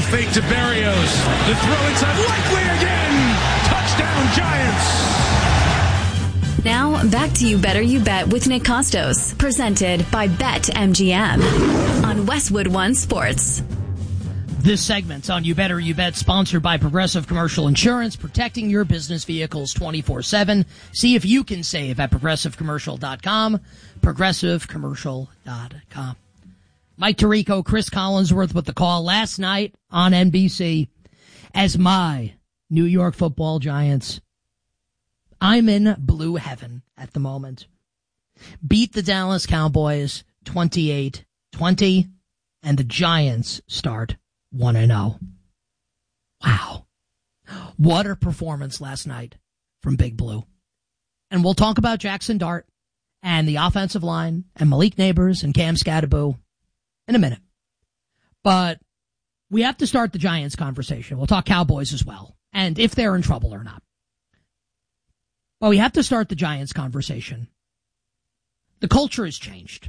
fake to Berrios. The throw inside, likely again. Touchdown, Giants. Now, back to You Better You Bet with Nick Costos, presented by BetMGM on Westwood One Sports. This segment's on You Better You Bet, sponsored by Progressive Commercial Insurance, protecting your business vehicles 24/7. See if you can save at progressivecommercial.com, progressivecommercial.com. Mike Tirico, Chris Collinsworth with the call last night on NBC as my New York Football Giants, I'm in blue heaven at the moment, beat the Dallas Cowboys 28-20, and the Giants start 1-0. Wow. What a performance last night from Big Blue. And we'll talk about Jackson Dart and the offensive line and Malik Neighbors and Cam Scadaboo in a minute. But we have to start the Giants conversation. We'll talk Cowboys as well, and if they're in trouble or not. But we have to start the Giants conversation. The culture has changed.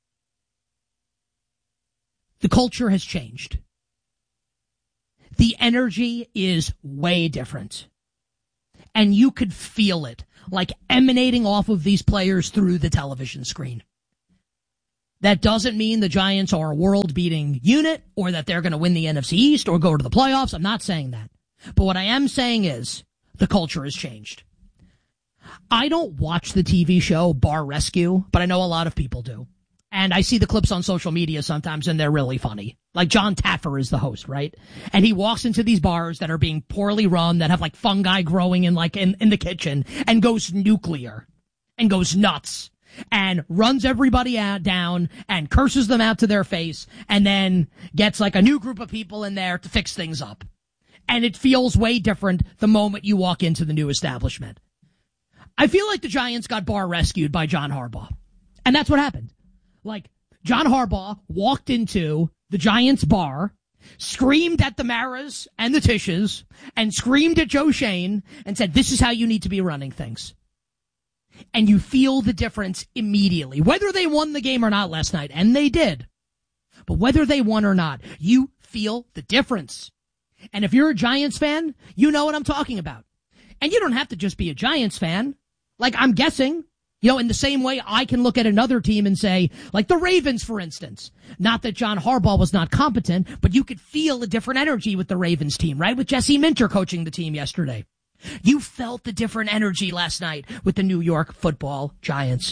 The culture has changed. The energy is way different. And you could feel it, like emanating off of these players through the television screen. That doesn't mean the Giants are a world-beating unit or that they're going to win the NFC East or go to the playoffs. I'm not saying that. But what I am saying is the culture has changed. I don't watch the TV show Bar Rescue, but I know a lot of people do. And I see the clips on social media sometimes, and they're really funny. Like John Taffer is the host, right? And he walks into these bars that are being poorly run, that have like fungi growing in the kitchen, and goes nuclear and goes nuts and runs everybody down and curses them out to their face, and then gets like a new group of people in there to fix things up. And it feels way different the moment you walk into the new establishment. I feel like the Giants got bar rescued by John Harbaugh. And that's what happened. Like, John Harbaugh walked into the Giants bar, screamed at the Maras and the Tishes, and screamed at Joe Shane, and said, this is how you need to be running things. And you feel the difference immediately. Whether they won the game or not last night, and they did, but whether they won or not, you feel the difference. And if you're a Giants fan, you know what I'm talking about. And you don't have to just be a Giants fan. Like, I'm guessing, in the same way I can look at another team and say, like the Ravens, for instance. Not that John Harbaugh was not competent, but you could feel a different energy with the Ravens team, right? With Jesse Minter coaching the team yesterday. You felt the different energy last night with the New York Football Giants.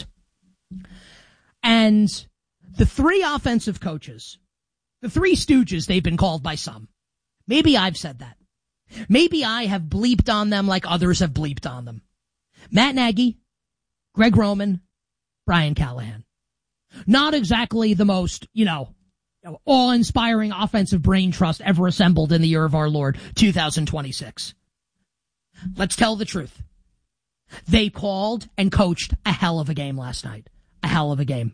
And the three offensive coaches, the three stooges they've been called by some. Maybe I've said that. Maybe I have bleeped on them like others have bleeped on them. Matt Nagy, Greg Roman, Brian Callahan. Not exactly the most, awe-inspiring offensive brain trust ever assembled in the year of our Lord, 2026. Let's tell the truth. They called and coached a hell of a game last night. A hell of a game.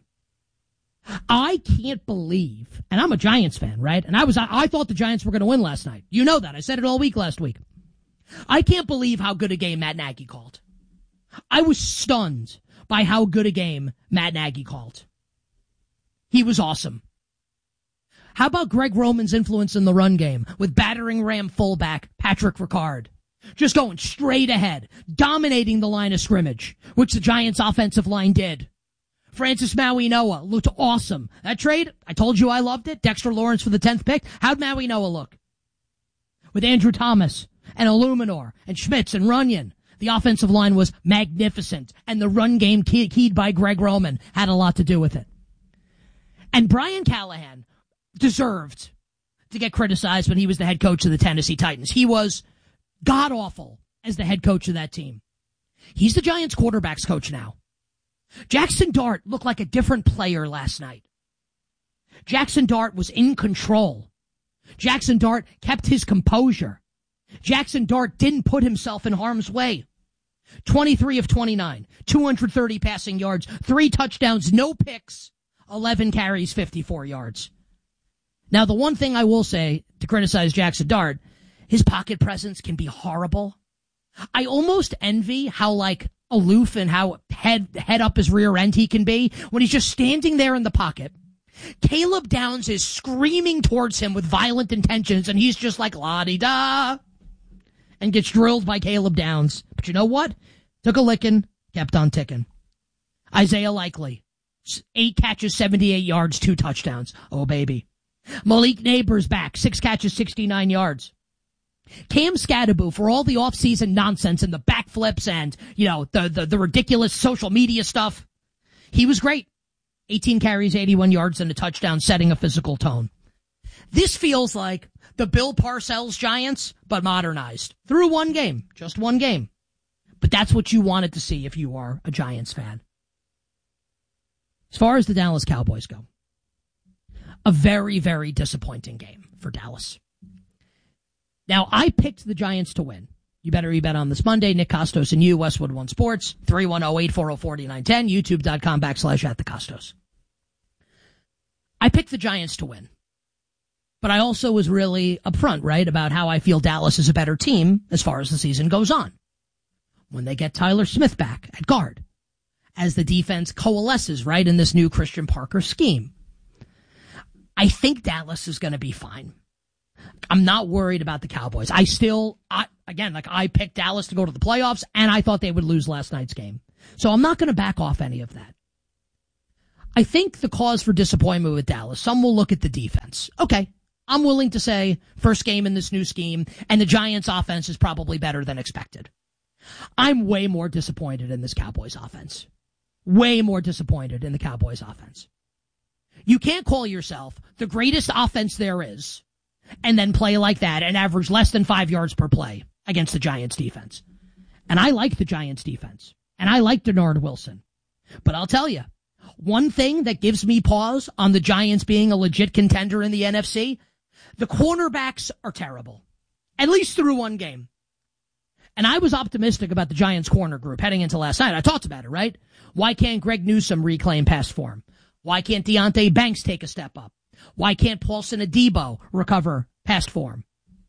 I can't believe, and I'm a Giants fan, right? And I thought the Giants were going to win last night. You know that. I said it all week last week. I can't believe how good a game Matt Nagy called. I was stunned by how good a game Matt Nagy called. He was awesome. How about Greg Roman's influence in the run game with battering Ram fullback Patrick Ricard? Just going straight ahead, dominating the line of scrimmage, which the Giants' offensive line did. Francis Maui Noah looked awesome. That trade, I told you I loved it. Dexter Lawrence for the 10th pick. How'd Maui Noah look? With Andrew Thomas and Illuminor and Schmitz and Runyon. The offensive line was magnificent, and the run game keyed by Greg Roman had a lot to do with it. And Brian Callahan deserved to get criticized when he was the head coach of the Tennessee Titans. He was god-awful as the head coach of that team. He's the Giants quarterback's coach now. Jackson Dart looked like a different player last night. Jackson Dart was in control. Jackson Dart kept his composure. Jackson Dart didn't put himself in harm's way. 23 of 29, 230 passing yards, 3 touchdowns, no picks, 11 carries, 54 yards. Now, the one thing I will say to criticize Jackson Dart, his pocket presence can be horrible. I almost envy how, aloof and how head up his rear end he can be when he's just standing there in the pocket, Caleb Downs is screaming towards him with violent intentions, and he's just like, la-di-da, and gets drilled by Caleb Downs. But you know what? Took a licking, kept on ticking. Isaiah Likely, 8 catches, 78 yards, 2 touchdowns. Oh, baby. Malik Neighbors back, 6 catches, 69 yards. Cam Scadaboo, for all the offseason nonsense and the backflips and, the ridiculous social media stuff, he was great. 18 carries, 81 yards, and a touchdown, setting a physical tone. This feels like the Bill Parcells Giants, but modernized. Through one game. Just one game. But that's what you wanted to see if you are a Giants fan. As far as the Dallas Cowboys go, a very, very disappointing game for Dallas. Now, I picked the Giants to win. You better you bet on this Monday. Nick Costos and you, Westwood One Sports, 310-840-4910, youtube.com/@thecostos. I picked the Giants to win. But I also was really upfront, right, about how I feel Dallas is a better team as far as the season goes on. When they get Tyler Smith back at guard, as the defense coalesces, right, in this new Christian Parker scheme. I think Dallas is going to be fine. I'm not worried about the Cowboys. I picked Dallas to go to the playoffs, and I thought they would lose last night's game. So I'm not going to back off any of that. I think the cause for disappointment with Dallas, some will look at the defense. Okay, I'm willing to say first game in this new scheme, and the Giants' offense is probably better than expected. I'm way more disappointed in this Cowboys offense. Way more disappointed in the Cowboys offense. You can't call yourself the greatest offense there is and then play like that and average less than 5 yards per play against the Giants defense. And I like the Giants defense. And I like Denard Wilson. But I'll tell you, one thing that gives me pause on the Giants being a legit contender in the NFC, the cornerbacks are terrible. At least through one game. And I was optimistic about the Giants corner group heading into last night. I talked about it, right? Why can't Greg Newsome reclaim past form? Why can't Deonte Banks take a step up? Why can't Paulson Adebo recover past form?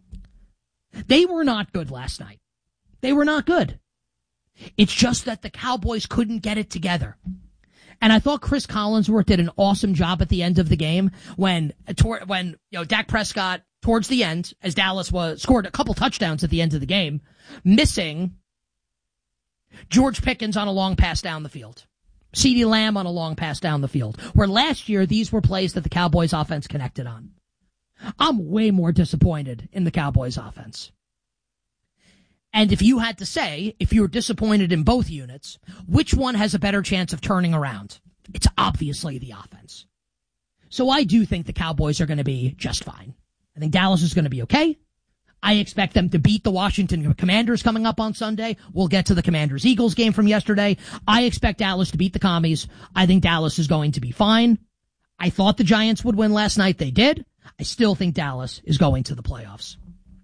They were not good last night. They were not good. It's just that the Cowboys couldn't get it together. And I thought Chris Collinsworth did an awesome job at the end of the game when Dak Prescott, towards the end, as Dallas scored a couple touchdowns at the end of the game, missing George Pickens on a long pass down the field. CeeDee Lamb on a long pass down the field, where last year these were plays that the Cowboys offense connected on. I'm way more disappointed in the Cowboys offense. And if you had to say, if you were disappointed in both units, which one has a better chance of turning around? It's obviously the offense. So I do think the Cowboys are going to be just fine. I think Dallas is going to be okay. I expect them to beat the Washington Commanders coming up on Sunday. We'll get to the Commanders-Eagles game from yesterday. I expect Dallas to beat the Commies. I think Dallas is going to be fine. I thought the Giants would win last night. They did. I still think Dallas is going to the playoffs.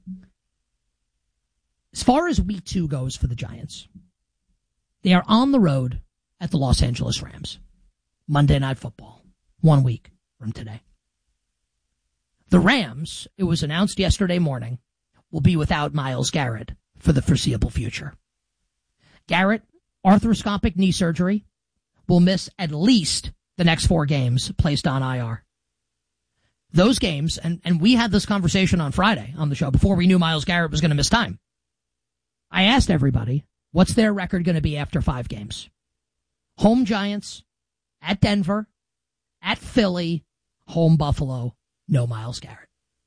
As far as week 2 goes for the Giants, they are on the road at the Los Angeles Rams. Monday Night Football, 1 week from today. The Rams, it was announced yesterday morning, will be without Myles Garrett for the foreseeable future. Garrett, arthroscopic knee surgery, will miss at least the next 4 games placed on IR. Those games, and we had this conversation on Friday on the show before we knew Myles Garrett was going to miss time. I asked everybody, what's their record going to be after 5 games? Home Giants, at Denver, at Philly, home Buffalo, no Myles Garrett.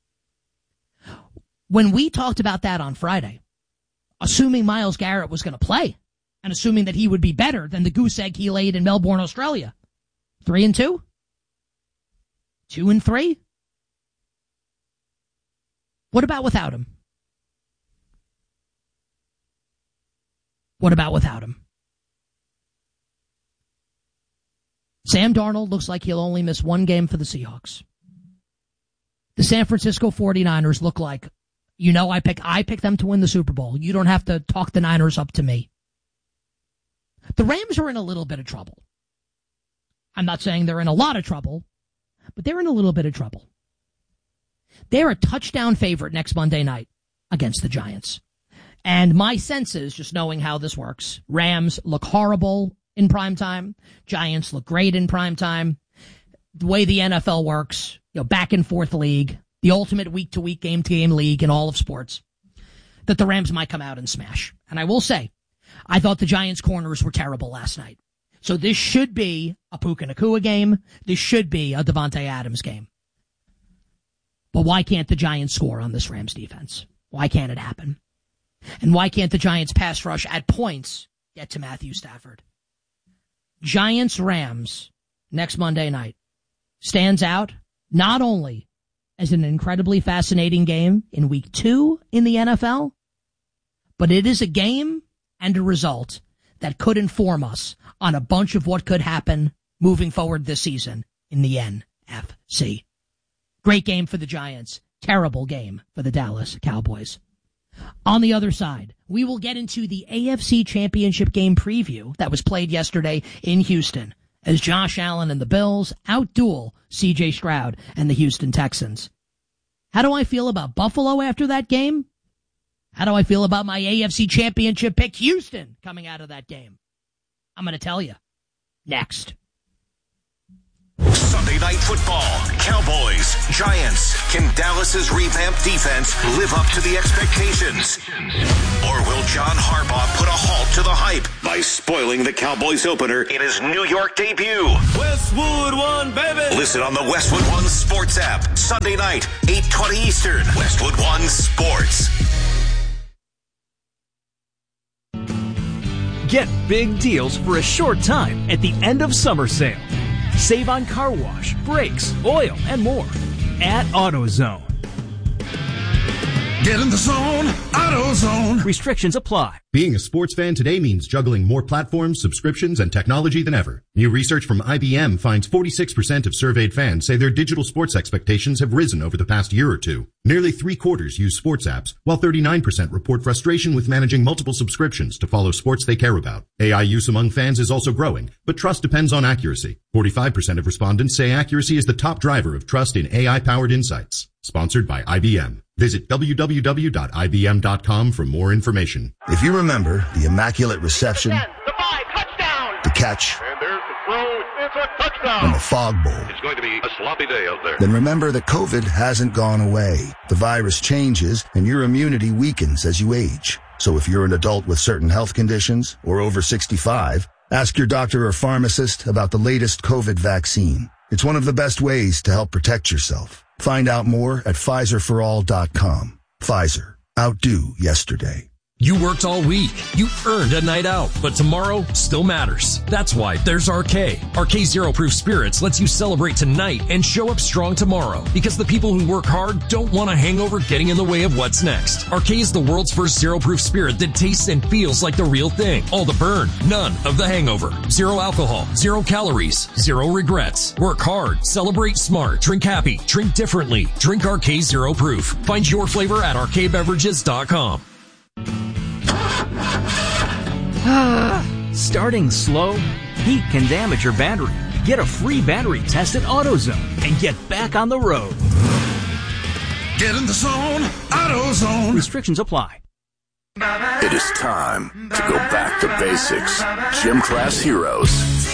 When we talked about that on Friday, assuming Myles Garrett was going to play, and assuming that he would be better than the goose egg he laid in Melbourne, Australia, 3-2? 2-3? What about without him? What about without him? Sam Darnold looks like he'll only miss 1 game for the Seahawks. The San Francisco 49ers look like, I pick them to win the Super Bowl. You don't have to talk the Niners up to me. The Rams are in a little bit of trouble. I'm not saying they're in a lot of trouble, but they're in a little bit of trouble. They're a touchdown favorite next Monday night against the Giants. And my sense is, just knowing how this works, Rams look horrible in primetime. Giants look great in primetime. the way the NFL works, back and forth league, the ultimate week-to-week, game-to-game league in all of sports, that the Rams might come out and smash. And I will say, I thought the Giants' corners were terrible last night. So this should be a Puka Nacua game. This should be a Devontae Adams game. But why can't the Giants score on this Rams defense? Why can't it happen? And why can't the Giants pass rush at points get to Matthew Stafford? Giants-Rams next Monday night stands out not only as an incredibly fascinating game in week 2 in the NFL, but it is a game and a result that could inform us on a bunch of what could happen moving forward this season in the NFC. Great game for the Giants. Terrible game for the Dallas Cowboys. On the other side, we will get into the AFC Championship game preview that was played yesterday in Houston as Josh Allen and the Bills outduel C.J. Stroud and the Houston Texans. How do I feel about Buffalo after that game? How do I feel about my AFC Championship pick, Houston, coming out of that game? I'm going to tell you next. Sunday Night Football, Cowboys, Giants. Can Dallas's revamped defense live up to the expectations? Or will John Harbaugh put a halt to the hype by spoiling the Cowboys opener in his New York debut? Westwood One, baby! Listen on the Westwood One Sports app. Sunday night, 8:20 Eastern. Westwood One Sports. Get big deals for a short time at the end of summer sale. Save on car wash, brakes, oil, and more at AutoZone. Get in the zone, AutoZone. Restrictions apply. Being a sports fan today means juggling more platforms, subscriptions, and technology than ever. New research from IBM finds 46% of surveyed fans say their digital sports expectations have risen over the past year or two. Nearly 3/4 use sports apps, while 39% report frustration with managing multiple subscriptions to follow sports they care about. AI use among fans is also growing, but trust depends on accuracy. 45% of respondents say accuracy is the top driver of trust in AI-powered insights. Sponsored by IBM. Visit www.ibm.com for more information. If you remember the immaculate reception, the 5, touchdown, the catch, and there's the throw, it's a touchdown, and the fog bowl, it's going to be a sloppy day out there. Then remember that COVID hasn't gone away. The virus changes, and your immunity weakens as you age. So if you're an adult with certain health conditions or over 65, ask your doctor or pharmacist about the latest COVID vaccine. It's one of the best ways to help protect yourself. Find out more at PfizerForAll.com. Pfizer. Outdo yesterday. You worked all week. You earned a night out, but tomorrow still matters. That's why there's RK. RK Zero Proof Spirits lets you celebrate tonight and show up strong tomorrow, because the people who work hard don't want a hangover getting in the way of what's next. RK is the world's first zero proof spirit that tastes and feels like the real thing. All the burn, none of the hangover. Zero alcohol, 0 calories, 0 regrets. Work hard, celebrate smart, drink happy, drink differently. Drink RK Zero Proof. Find your flavor at rkbeverages.com. Starting slow? Heat can damage your battery. Get a free battery test at AutoZone and get back on the road. Get in the zone, AutoZone. Restrictions apply. It is time to go back to basics. Gym Class Heroes.